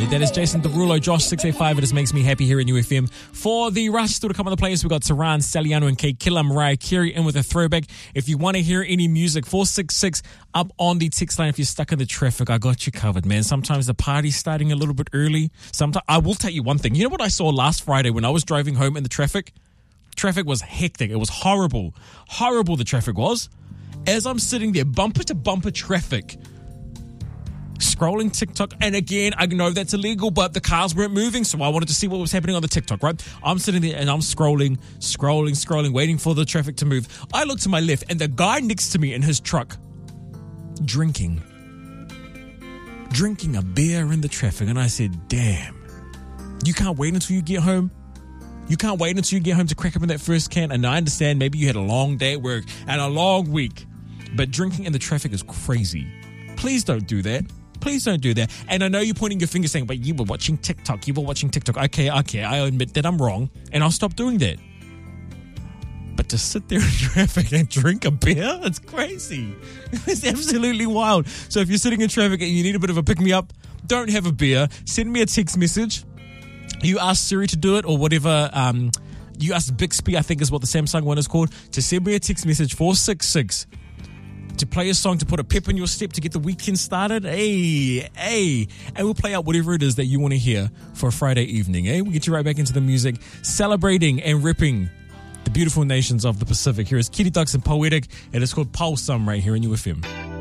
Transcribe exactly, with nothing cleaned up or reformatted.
Yeah, that is Jason Derulo, Josh six eight five. It just makes me happy here in U F M. For the rush still to come on the place, we've got Taran, Saliano, and Kate Killer, Mariah Carey in with a throwback. If you want to hear any music, four six six up on the text line. If you're stuck in the traffic, I got you covered, man. Sometimes the party's starting a little bit early. Sometimes I will tell you one thing. You know what I saw last Friday when I was driving home in the traffic? Traffic was hectic. It was horrible. Horrible the traffic was. As I'm sitting there, bumper to bumper traffic, scrolling TikTok, and again, I know that's illegal, but the cars weren't moving, so I wanted to see what was happening on the TikTok, right? I'm sitting there and I'm scrolling, scrolling, scrolling, waiting for the traffic to move. I look to my left, and the guy next to me in his truck, drinking, drinking a beer in the traffic, and I said, damn, you can't wait until you get home? You can't wait until you get home to crack open that first can? And I understand maybe you had a long day at work and a long week, but drinking in the traffic is crazy. Please don't do that. Please don't do that. And I know you're pointing your finger saying, but you were watching TikTok. You were watching TikTok. Okay, okay, I admit that I'm wrong, and I'll stop doing that. But to sit there in traffic and drink a beer, it's crazy. It's absolutely wild. So if you're sitting in traffic and you need a bit of a pick-me-up, don't have a beer. Send me a text message. You ask Siri to do it or whatever. Um, you ask Bixby, I think is what the Samsung one is called, to send me a text message, four six six, to play a song to put a pep in your step to get the weekend started. Hey, hey. And we'll play out whatever it is that you want to hear for a Friday evening. Eh? We'll get you right back into the music, celebrating and ripping the beautiful nations of the Pacific. Here is Kitty Ducks and Poetic, and it's called Pulsum right here in U F M.